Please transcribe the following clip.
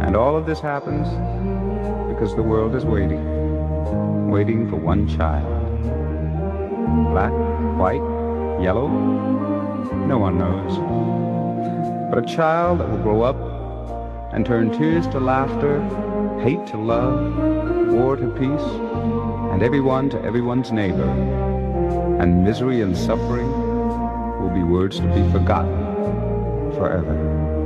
And all of this happens because the world is waiting for one child. Black, white, yellow, no one knows. But a child that will grow up and turn tears to laughter, hate to love, war to peace, and everyone to everyone's neighbor. And misery and suffering will be words to be forgotten forever.